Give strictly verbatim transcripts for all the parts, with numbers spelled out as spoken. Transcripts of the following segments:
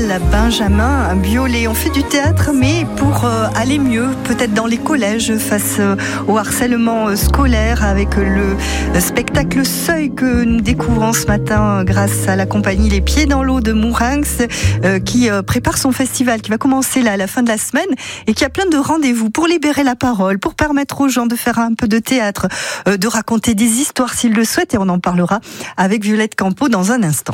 à Benjamin Biolay. On fait du théâtre, mais pour euh, aller mieux, peut-être dans les collèges, face euh, au harcèlement euh, scolaire, avec le euh, spectacle Seuil que nous découvrons ce matin euh, grâce à la compagnie Les Pieds dans l'eau de Mourinx, euh, qui euh, prépare son festival, qui va commencer là à la fin de la semaine, et qui a plein de rendez-vous pour libérer la parole, pour permettre aux gens de faire un peu de théâtre, euh, de raconter des histoires s'ils le souhaitent, et on en parlera avec Violette Campo dans un instant.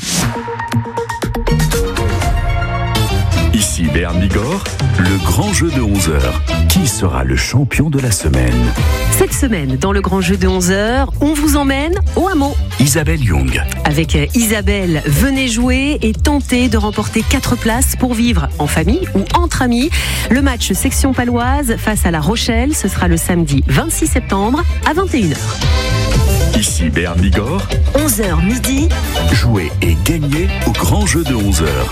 Ici Béarn Bigorre, le grand jeu de onze heures. Qui sera le champion de la semaine ? Cette semaine, dans le grand jeu de onze heures, on vous emmène au hameau. Isabelle Young. Avec Isabelle, venez jouer et tenter de remporter quatre places pour vivre en famille ou entre amis. Le match section paloise face à La Rochelle, ce sera le samedi vingt-six septembre à vingt et une heures. Ici Béarn Bigorre, onze heures midi. Jouez et gagnez au grand jeu de onze heures.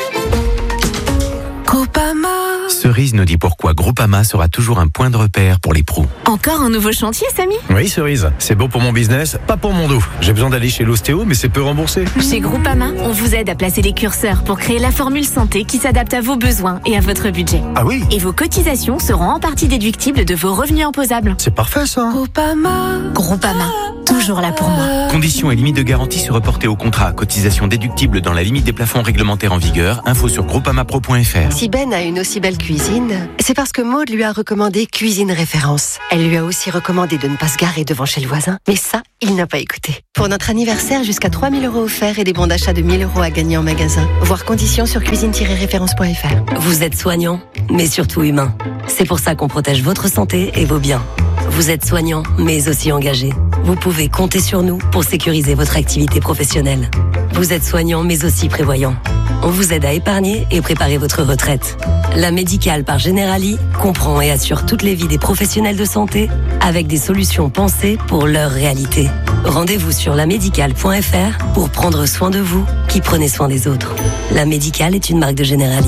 Groupama. Cerise nous dit pourquoi Groupama sera toujours un point de repère pour les pros. Encore un nouveau chantier, Samy ? Oui, Cerise, c'est beau pour mon business, pas pour mon dos. J'ai besoin d'aller chez l'ostéo, mais c'est peu remboursé. Chez Groupama, on vous aide à placer les curseurs pour créer la formule santé qui s'adapte à vos besoins et à votre budget. Ah oui ? Et vos cotisations seront en partie déductibles de vos revenus imposables. C'est parfait ça. Groupama. Groupama, toujours là pour moi. Conditions et limites de garantie se reporter au contrat. Cotisation déductible dans la limite des plafonds réglementaires en vigueur. Info sur groupamapro point f r. Si Ben a une aussi belle cuisine, c'est parce que Maud lui a recommandé Cuisine Référence. Elle lui a aussi recommandé de ne pas se garer devant chez le voisin. Mais ça, il n'a pas écouté. Pour notre anniversaire, jusqu'à trois mille euros offerts et des bons d'achat de mille euros à gagner en magasin. Voir conditions sur cuisine tiret référence point f r. Vous êtes soignant, mais surtout humain. C'est pour ça qu'on protège votre santé et vos biens. Vous êtes soignant, mais aussi engagé. Vous pouvez compter sur nous pour sécuriser votre activité professionnelle. Vous êtes soignant, mais aussi prévoyant. On vous aide à épargner et préparer votre retraite. La Médicale par Generali comprend et assure toutes les vies des professionnels de santé avec des solutions pensées pour leur réalité. Rendez-vous sur la médicale point f r pour prendre soin de vous qui prenez soin des autres. La Médicale est une marque de Generali.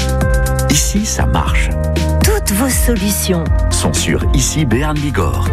Ici, ça marche. Toutes vos solutions sont sur Ici Béarn Bigorre.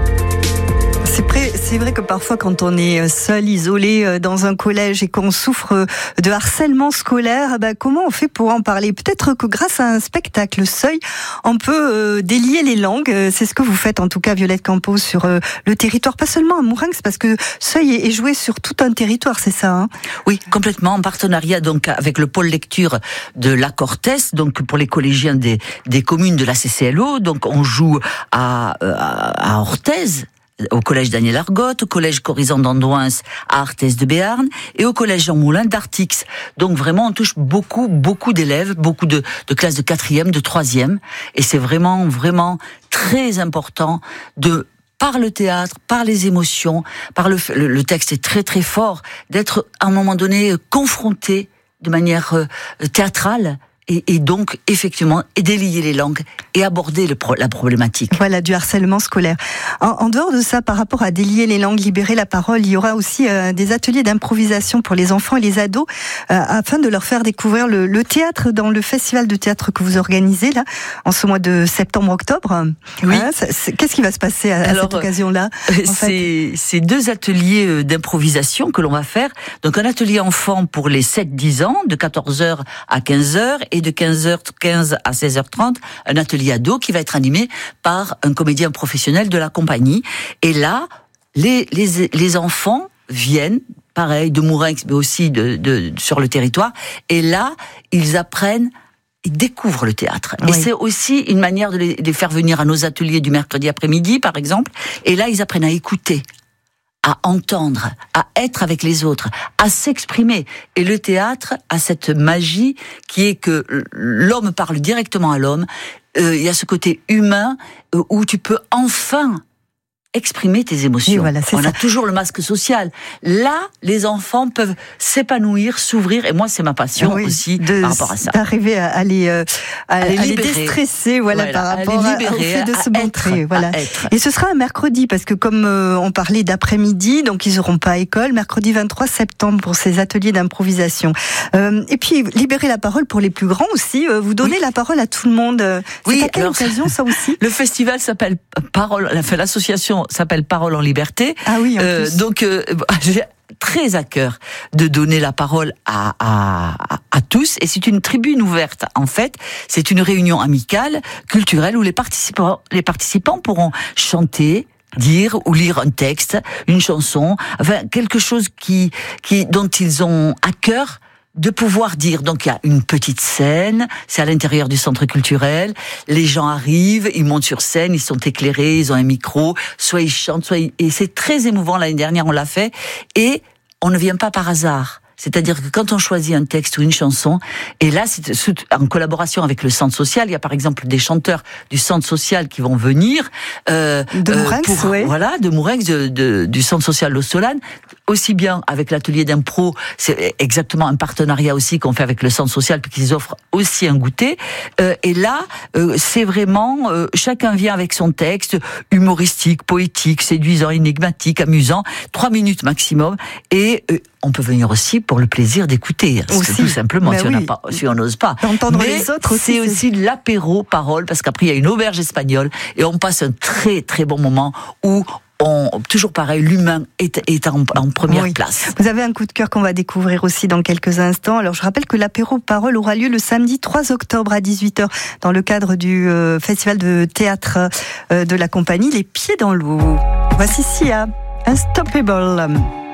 C'est vrai, c'est vrai que parfois quand on est seul, isolé dans un collège et qu'on souffre de harcèlement scolaire, bah comment on fait pour en parler ? Peut-être que grâce à un spectacle Seuil, on peut euh, délier les langues. C'est ce que vous faites en tout cas, Violette Campo, sur euh, le territoire, pas seulement à Mourinx, parce que Seuil est, est joué sur tout un territoire, c'est ça hein ? Oui, complètement, en partenariat donc avec le pôle lecture de la Cortès, donc pour les collégiens des, des communes de la C C L O. Donc on joue à, à, à Orthez, au collège Daniel Argotte, au collège Corizon d'Andouins à Arthès de Béarn et au collège Jean Moulin d'Artix. Donc vraiment, on touche beaucoup, beaucoup d'élèves, beaucoup de, de classes de quatrième, de troisième. Et c'est vraiment, vraiment très important de, par le théâtre, par les émotions, par le, le, le texte est très, très fort, d'être à un moment donné confronté de manière euh, théâtrale. Et, et donc, effectivement, et délier les langues et aborder le pro, la problématique. Voilà, du harcèlement scolaire. En, en dehors de ça, par rapport à délier les langues, libérer la parole, il y aura aussi euh, des ateliers d'improvisation pour les enfants et les ados, euh, afin de leur faire découvrir le, le théâtre dans le festival de théâtre que vous organisez, là, en ce mois de septembre-octobre. Oui. Hein, ça, qu'est-ce qui va se passer à, Alors, à cette occasion-là c'est, c'est deux ateliers d'improvisation que l'on va faire. Donc, un atelier enfant pour les sept dix ans, de quatorze heures à quinze heures, et de quinze heures quinze à seize heures trente, un atelier ado qui va être animé par un comédien professionnel de la compagnie. Et là, les, les, les enfants viennent, pareil, de Mourinx, mais aussi de, de, sur le territoire, et là, ils apprennent, ils découvrent le théâtre. Oui. Et c'est aussi une manière de les, de les faire venir à nos ateliers du mercredi après-midi, par exemple, et là, ils apprennent à écouter, à entendre, à être avec les autres, à s'exprimer. Et le théâtre a cette magie qui est que l'homme parle directement à l'homme. Euh, il y a ce côté humain euh, où tu peux enfin exprimer tes émotions. Voilà, on ça. a toujours le masque social. Là, les enfants peuvent s'épanouir, s'ouvrir, et moi, c'est ma passion oui, aussi de, par rapport à ça. D'arriver à, à les, à, à les, à les déstresser, voilà, voilà, par rapport à libérer, au fait de se montrer. Être, voilà. Et ce sera un mercredi, parce que comme euh, on parlait d'après-midi, donc ils n'auront pas école, mercredi vingt-trois septembre pour ces ateliers d'improvisation. Euh, et puis, libérer la parole pour les plus grands aussi, euh, vous donnez oui. la parole à tout le monde. C'est oui, à quelle alors, occasion, ça aussi ? Le festival s'appelle Parole, enfin, l'association s'appelle Parole en Liberté. Ah oui, en euh, plus. Donc, euh, j'ai très à cœur de donner la parole à, à, à tous et c'est une tribune ouverte. En fait, c'est une réunion amicale, culturelle, où les participants, les participants pourront chanter, dire ou lire un texte, une chanson, enfin quelque chose qui, qui dont ils ont à cœur de pouvoir dire. Donc il y a une petite scène, c'est à l'intérieur du centre culturel, les gens arrivent, ils montent sur scène, ils sont éclairés, ils ont un micro, soit ils chantent, soit ils... Et c'est très émouvant, l'année dernière on l'a fait, et on ne vient pas par hasard. C'est-à-dire que quand on choisit un texte ou une chanson, et là, c'est en collaboration avec le centre social, il y a par exemple des chanteurs du centre social qui vont venir euh, de Mourenx, euh, pour, ouais. voilà, de Mourenx, de, de, du centre social L'Ostolane, aussi bien avec l'atelier d'impro, c'est exactement un partenariat aussi qu'on fait avec le centre social, puis qu'ils offrent aussi un goûter. Euh, et là, euh, c'est vraiment euh, chacun vient avec son texte humoristique, poétique, séduisant, énigmatique, amusant, trois minutes maximum, et euh, on peut venir aussi pour le plaisir d'écouter, aussi, tout simplement, si, oui. on pas, si on n'ose pas. D'entendre les autres aussi. C'est aussi l'apéro parole, parce qu'après il y a une auberge espagnole, et on passe un très très bon moment où on, toujours pareil, l'humain est, est en, en première oui. place. Vous avez un coup de cœur qu'on va découvrir aussi dans quelques instants. Alors je rappelle que l'apéro parole aura lieu le samedi trois octobre à dix-huit heures dans le cadre du euh, festival de théâtre euh, de la compagnie Les Pieds dans l'eau. Voici Sia, Unstoppable.